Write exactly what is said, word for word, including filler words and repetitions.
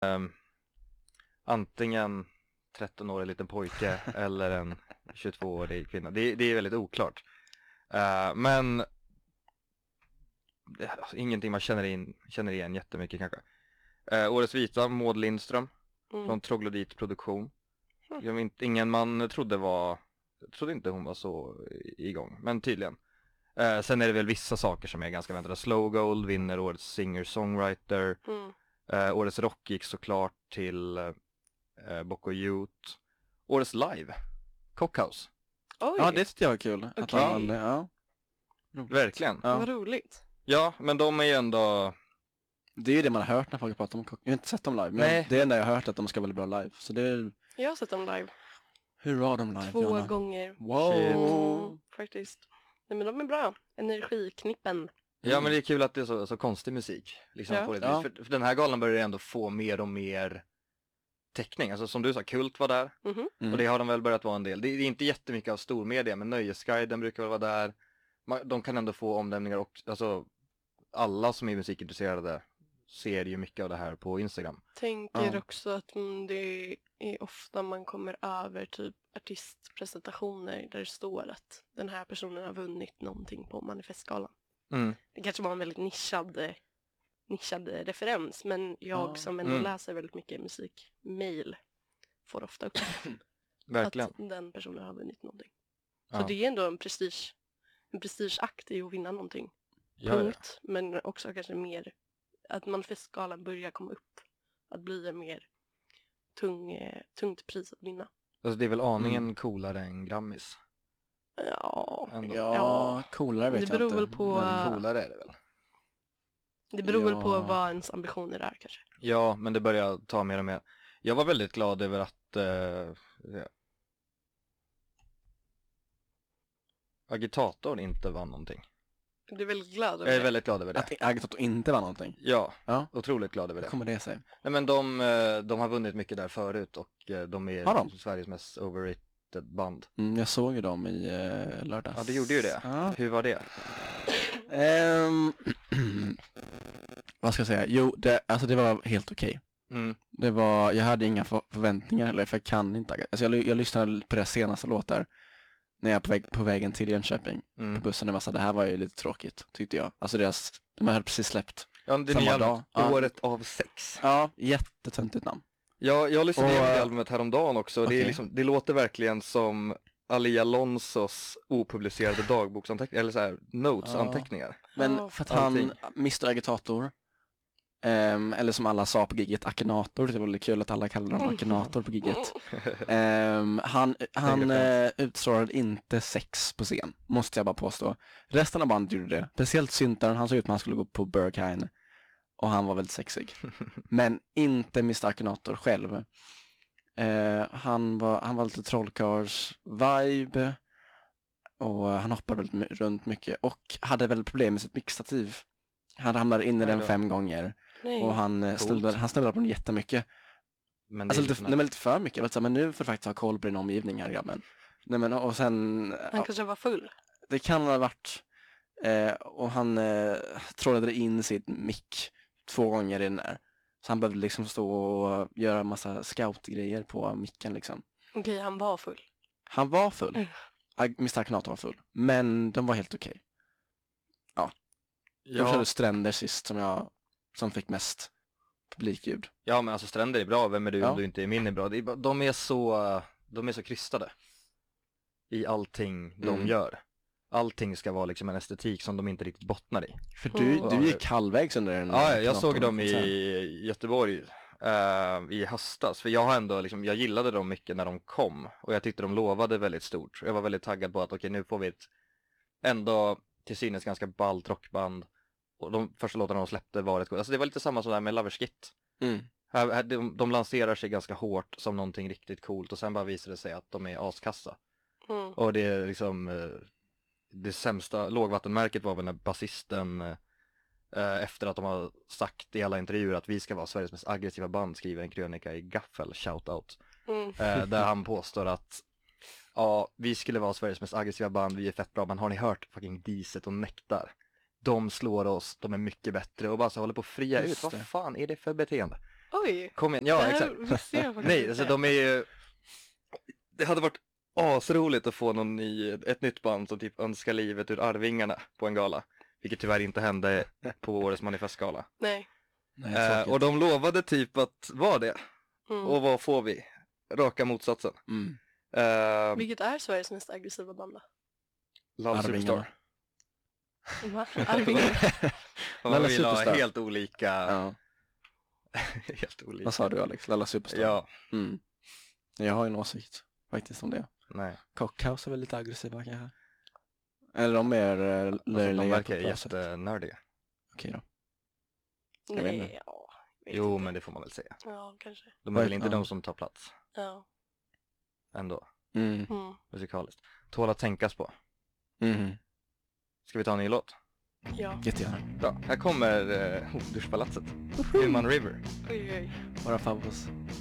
um, antingen tretton-årig liten pojke eller en tjugotvå-årig kvinna. Det, det är väldigt oklart. Uh, men det, alltså, ingenting man känner, in, känner igen jättemycket kanske. Uh, Årets vita, Maud Lindström mm. från Troglodyte Produktion. Mm. Jag vet, ingen man trodde var, jag trodde inte hon var så igång, men tydligen. Uh, sen är det väl vissa saker som är ganska väntade. Slow Gold vinner Årets Singer-Songwriter. Mm. Uh, årets Rock gick såklart till uh, Bocco Youth. Årets Live, Cockhouse. Oj. Ja, det tyckte jag var kul. Okay. Att han, ja. Verkligen. Ja. Vad roligt. Ja, men de är ju ändå... Det är ju det man har hört när folk pratar om Cockhouse. Jag har inte sett dem live, men Nej. det är enda jag har hört att de ska vara bra live. Så det är... Jag har sett dem live. Hur var de live? Två Jonna? gånger. Wow. Mm, faktiskt. Nej, men de är bra. Energiknippen. Ja, men det är kul att det är så, så konstig musik. Liksom, ja. på det. Ja. För, för den här galan börjar ändå få mer och mer täckning. Alltså som du sa, Kult var där. Mm-hmm. Mm. Och det har de väl börjat vara en del. Det är, det är inte jättemycket av stormedia, men Nöjesguiden brukar väl vara där. Man, de kan ändå få omnämningar och alltså alla som är musikintresserade ser ju mycket av det här på Instagram. Tänker ja. också att mm, det är ofta man kommer över typ artistpresentationer där det står att den här personen har vunnit någonting på manifestgalan. Mm. Det kanske var en väldigt nischad, nischad referens, men jag ja. som ändå mm. läser väldigt mycket musikmail får ofta upp Verkligen. att den personen har vunnit någonting. Så ja. det är ändå en prestige, en prestigeakt i att vinna någonting. Ja, Punkt. Ja. Men också kanske mer att manifestgalan börjar komma upp. Att bli en mer tung, tungt pris att vinna. Alltså det är väl aningen mm. coolare än Grammis? Ja, ja, ja, coolare vet det beror jag inte. Väl på, men coolare är det väl? Det beror ja. väl på vad ens ambitioner är kanske. Ja, men det börjar ta mer och mer. Jag var väldigt glad över att äh, ja. Agitatorn inte vann någonting. Du är väldigt glad över Jag är det? väldigt glad över det. Att Agitator inte vann någonting? Ja, ja, otroligt glad över det. Hur kommer det sig? Nej, men de, de har vunnit mycket där förut och de är de? Sveriges mest overrated band. Mm, jag såg ju dem i uh, lördags. Ja, det gjorde ju det. Ja. Hur var det? Um, vad ska jag säga? Jo, det, alltså det var helt okej. Okay. Mm. Det var, jag hade inga för, förväntningar eller för jag kan inte. Alltså jag, jag lyssnade på deras senaste låtar när jag är på, väg, på vägen till Jönköping mm. på bussen. Det var så, det här var ju lite tråkigt tyckte jag. Alltså deras, de hade precis släppt. Ja, det nya dag. Året ja. av sex. Ja, jättetöntigt namn. Ja, jag lyssnade på det albumet häromdagen också. Okay. Det, är liksom, det låter verkligen som Ali Alonsos opublicerade dagboksanteckningar, eller så här, notes-anteckningar. Ja. Men för att han, mister Agitator, um, eller som alla sa på giget, Akinator, det var lite kul att alla kallade honom Akinator på giget. Um, han han uh, utstrålade inte sex på scen, måste jag bara påstå. Resten av bandet gjorde det. Speciellt syntaren, han såg ut som han skulle gå på Berghain. Och han var väldigt sexig. Men inte mister Akinator själv. Uh, han, var, han var lite trollkarls-vibe. Och han hoppade väldigt runt mycket. Och hade väl problem med sitt mixtativ. Han hamnade in i den fem gånger. Nej. Och han ställde, han ställde på den jättemycket. Men det alltså lite, nej, men lite för mycket. Alltså, men nu får du faktiskt ha koll på din omgivning här, grabben. Nej, men, och sen, han ja, kanske var full. Det kan ha varit. Eh, och han eh, trollade in sitt mick två gånger i den där. Så han behövde liksom stå och göra en massa scoutgrejer på micken liksom. Okej, okay, han var full. Han var full. Mm. mister Akinator var full. Men de var helt okej. Okay. Ja. Jag ja. körde Stränder sist som jag som fick mest publikljud. Ja, men alltså Stränder är bra. Vem är du ja. om du inte är min är bra? De är så, de är så krystade i allting mm. de gör. Allting ska vara liksom en estetik som de inte riktigt bottnar i. För du, mm. du gick halvvägs under den. Ja, jag såg dem i Göteborg uh, i höstas. För jag har ändå liksom, jag gillade dem mycket när de kom. Och jag tyckte de lovade väldigt stort. Jag var väldigt taggad på att okej, okay, nu får vi ett ändå till synes ganska ballt rockband. Och de första låtarna de släppte var rätt god. Alltså det var lite samma som där med Loverskit. Mm. Här, de, de lanserar sig ganska hårt som någonting riktigt coolt. Och sen bara visar det sig att de är askassa. Mm. Och det är liksom... Uh, det sämsta lågvattenmärket var väl när basisten eh, efter att de har sagt i alla intervjuer att vi ska vara Sveriges mest aggressiva band skriver en krönika i Gaffel, shoutout. Mm. Eh, där han påstår att ja, vi skulle vara Sveriges mest aggressiva band, vi är fett bra, men har ni hört fucking Diset och Nektar? De slår oss, de är mycket bättre och bara så håller på att fria ut. Vad fan är det för beteende? Oj! Kom igen, ja det här exakt. visste jag faktiskt Nej, inte. alltså de är ju... Det hade varit asroligt att få någon ny, ett nytt band som typ önskar livet ur Arvingarna på en gala. Vilket tyvärr inte hände på årets manifestgala. Nej. Nej, Eh, och de lovade typ att vara det. Mm. Och vad får vi? Raka motsatsen. Mm. Eh, Vilket är Sveriges mest aggressiva band då? Lalla Arvingarna. Superstar. Va? Arvingarna? Man Lalla vill ha Superstar. helt olika. Ja. helt olika. Vad sa du Alex? Lalla Superstar? Ja, Mm. Jag har en åsikt faktiskt om det. nej. Cockhouse är väl lite aggressiva kanske? Eller de är eh, Alltså, de löjliga verkar på ett bra sätt. jättenördiga. Okej då. Jag vet inte. Nej, ja. vet Jo, inte. men det får man väl säga. Ja, kanske. De är väl Ja. inte de som tar plats Ja. ändå, Mm. Mm. musikaliskt. Tål att tänkas på. Mm. Ska vi ta en ny låt? Ja. Jättegärna. Bra, här kommer eh, Hotdurspalatset. Human River. Oj, oj. Våra favvos.